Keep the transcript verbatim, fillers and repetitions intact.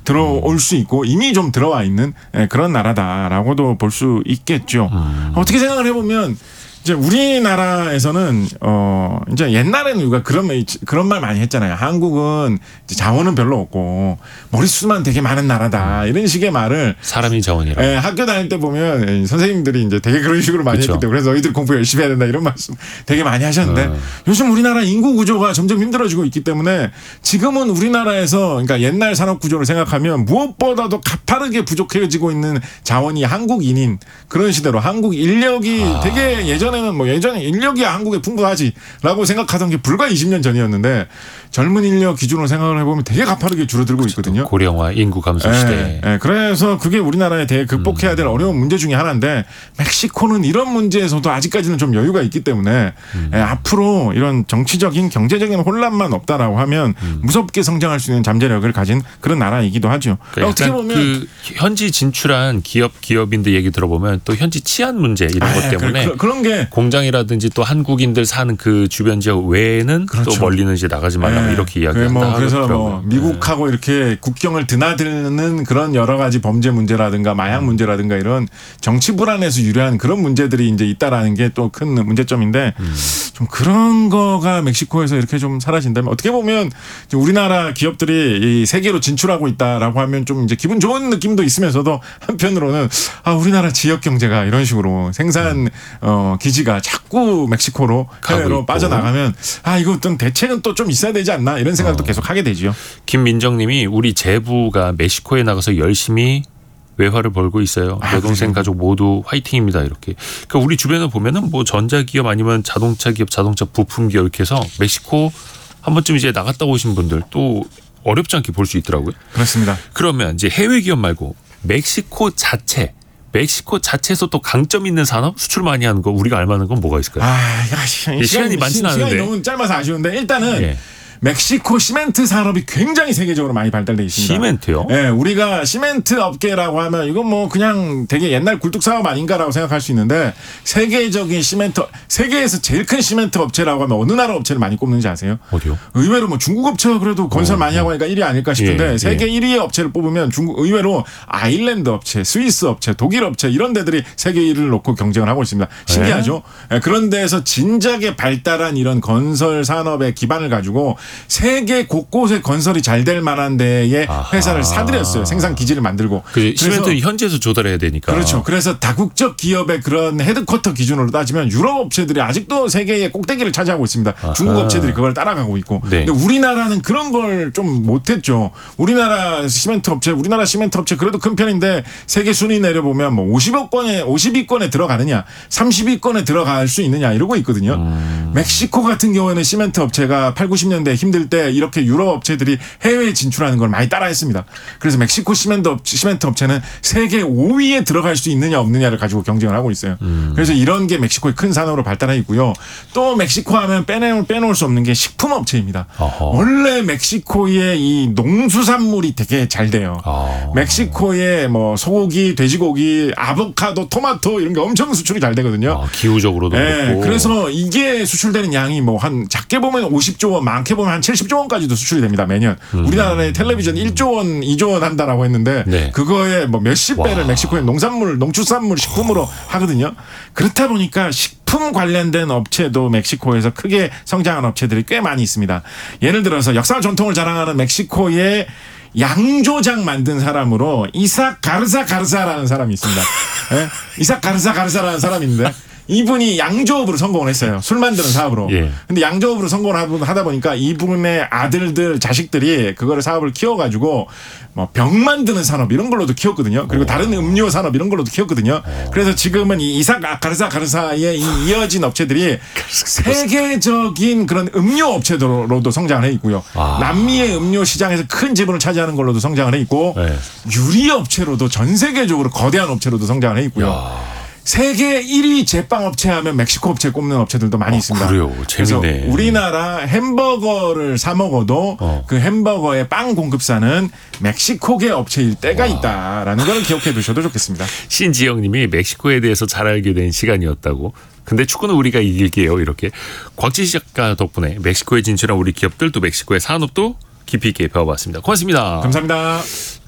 들어올 수 있고 이미 좀 들어와 있는 그런 나라다라고도 볼 수 있겠죠. 음. 어떻게 생각을 해보면 이제 우리나라에서는 어 이제 옛날에는 우리가 그런 그런 말 많이 했잖아요. 한국은 이제 자원은 별로 없고 머릿수만 되게 많은 나라다 이런 식의 말을 사람이 자원이라. 예, 학교 다닐 때 보면 선생님들이 이제 되게 그런 식으로 많이 그렇죠. 했기 때문에 그래서 너희들 공부 열심히 해야 된다 이런 말씀 되게 많이 하셨는데 음. 요즘 우리나라 인구 구조가 점점 힘들어지고 있기 때문에 지금은 우리나라에서 그러니까 옛날 산업 구조를 생각하면 무엇보다도 가파르게 부족해지고 있는 자원이 한국인인 그런 시대로 한국 인력이 아. 되게 예전 예전에는 뭐 예전에 인력이야 한국에 풍부하지라고 생각하던 게 불과 이십 년 전이었는데 젊은 인력 기준으로 생각을 해보면 되게 가파르게 줄어들고 그렇죠. 있거든요. 고령화 인구 감소 시대. 예, 예, 그래서 그게 우리나라에 대해 극복해야 될 음. 어려운 문제 중에 하나인데 멕시코는 이런 문제에서도 아직까지는 좀 여유가 있기 때문에 음. 예, 앞으로 이런 정치적인 경제적인 혼란만 없다라고 하면 음. 무섭게 성장할 수 있는 잠재력을 가진 그런 나라이기도 하죠. 그러니까 어떻게 보면 그 현지 진출한 기업 기업인들 얘기 들어보면 또 현지 치안 문제 이런 아, 것 때문에 그, 그런 게 공장이라든지 또 한국인들 사는 그 주변 지역 외에는 그렇죠. 또 멀리는 이제 나가지 말라고 네. 이렇게 이야기한다. 뭐 그래서 뭐 미국하고 네. 이렇게 국경을 드나드는 그런 여러 가지 범죄 문제라든가 마약 문제라든가 이런 정치 불안에서 유래한 그런 문제들이 이제 있다라는 게 또 큰 문제점인데 음. 좀 그런 거가 멕시코에서 이렇게 좀 사라진다면 어떻게 보면 우리나라 기업들이 이 세계로 진출하고 있다라고 하면 좀 이제 기분 좋은 느낌도 있으면서도 한편으로는 아 우리나라 지역 경제가 이런 식으로 생산 음. 어, 기지가 자꾸 멕시코로 해외로 빠져나가면 아 이거 어떤 대책은 또 좀 있어야 되지 않나 이런 생각도 어. 계속 하게 되죠. 김민정님이 우리 제부가 멕시코에 나가서 열심히 외화를 벌고 있어요. 아, 여동생 그래요? 가족 모두 화이팅입니다. 이렇게. 그러니까 우리 주변을 보면은 뭐 전자기업 아니면 자동차 기업, 자동차 부품 기업 이렇게 해서 멕시코 한 번쯤 이제 나갔다 오신 분들 또 어렵지 않게 볼 수 있더라고요. 그렇습니다. 그러면 이제 해외 기업 말고 멕시코 자체. 멕시코 자체에서 또 강점 있는 산업 수출 많이 하는 거 우리가 알만한 건 뭐가 있을까요? 아, 야, 시간이, 시간이 많지는 않은데 시간이 너무 짧아서 아쉬운데 일단은 예. 멕시코 시멘트 산업이 굉장히 세계적으로 많이 발달되어 있습니다. 시멘트요? 네, 우리가 시멘트 업계라고 하면 이건 뭐 그냥 되게 옛날 굴뚝 사업 아닌가라고 생각할 수 있는데 세계적인 시멘트 세계에서 제일 큰 시멘트 업체라고 하면 어느 나라 업체를 많이 꼽는지 아세요? 어디요? 의외로 뭐 중국 업체가 그래도 건설 어, 많이 하고 하니까 일 위 아닐까 싶은데 예, 세계 예. 일 위의 업체를 뽑으면 중국 의외로 아일랜드 업체, 스위스 업체, 독일 업체 이런 데들이 세계 일 위를 놓고 경쟁을 하고 있습니다. 신기하죠? 예? 네, 그런 데에서 진작에 발달한 이런 건설 산업의 기반을 가지고 세계 곳곳에 건설이 잘 될 만한 데에 회사를 사들였어요. 생산 기지를 만들고. 그 시멘트 현지에서 조달해야 되니까. 그렇죠. 그래서 다국적 기업의 그런 헤드쿼터 기준으로 따지면 유럽 업체들이 아직도 세계의 꼭대기를 차지하고 있습니다. 아하. 중국 업체들이 그걸 따라가고 있고. 네. 근데 우리나라는 그런 걸 좀 못했죠. 우리나라 시멘트 업체, 우리나라 시멘트 업체 그래도 큰 편인데 세계 순위 내려보면 뭐 오십억권에 오십 위권에 들어가느냐, 삼십 위권에 들어갈 수 있느냐 이러고 있거든요. 음. 멕시코 같은 경우에는 시멘트 업체가 팔, 구십 년대 힘들 때 이렇게 유럽 업체들이 해외에 진출하는 걸 많이 따라했습니다. 그래서 멕시코 시멘트, 업체, 시멘트 업체는 세계 오 위에 들어갈 수 있느냐 없느냐를 가지고 경쟁을 하고 있어요. 음. 그래서 이런 게 멕시코의 큰 산업으로 발달해 있고요. 또 멕시코 하면 빼놓을, 빼놓을 수 없는 게 식품 업체입니다. 어허. 원래 멕시코의 이 농수산물이 되게 잘 돼요. 어. 멕시코의 뭐 소고기, 돼지고기, 아보카도, 토마토 이런 게 엄청 수출이 잘 되거든요. 어, 기후적으로도 네, 그렇고. 그래서 이게 수출되는 양이 뭐 한 작게 보면 오십조 원, 많게 보면 한 칠십조 원까지도 수출이 됩니다. 매년. 음. 우리나라의 텔레비전 일조 원, 이조 원 한다라고 했는데 네. 그거에 뭐 몇십 배를 멕시코의 농산물, 농축산물, 식품으로 하거든요. 그렇다 보니까 식품 관련된 업체도 멕시코에서 크게 성장한 업체들이 꽤 많이 있습니다. 예를 들어서 역사와 전통을 자랑하는 멕시코의 양조장 만든 사람으로 이삭 가르사 가르사라는 사람이 있습니다. 네? 이삭 가르사 가르사라는 사람이 있는데 이분이 양조업으로 성공을 했어요. 술 만드는 사업으로. 예. 근데 양조업으로 성공을 하다 보니까 이분의 아들들, 자식들이 그거를 사업을 키워가지고 뭐 병 만드는 산업 이런 걸로도 키웠거든요. 그리고 오. 다른 음료 산업 이런 걸로도 키웠거든요. 오. 그래서 지금은 이 이삭 가르사 가르사의 이어진 업체들이 세계적인 그런 음료 업체로도 성장을 해 있고요. 아. 남미의 음료 시장에서 큰 지분을 차지하는 걸로도 성장을 해 있고 네. 유리 업체로도 전 세계적으로 거대한 업체로도 성장을 해 있고요. 야. 세계 일 위 제빵업체 하면 멕시코 업체 꼽는 업체들도 많이 어, 있습니다. 그래요. 재밌네. 그래서 우리나라 햄버거를 사 먹어도 어. 그 햄버거의 빵 공급사는 멕시코계 업체일 때가 와. 있다라는 걸 기억해 두셔도 좋겠습니다. 신지영님이 멕시코에 대해서 잘 알게 된 시간이었다고. 근데 축구는 우리가 이길게요. 이렇게. 곽지식 작가 덕분에 멕시코에 진출한 우리 기업들 또 멕시코의 산업도 깊이 있게 배워봤습니다. 고맙습니다. 감사합니다.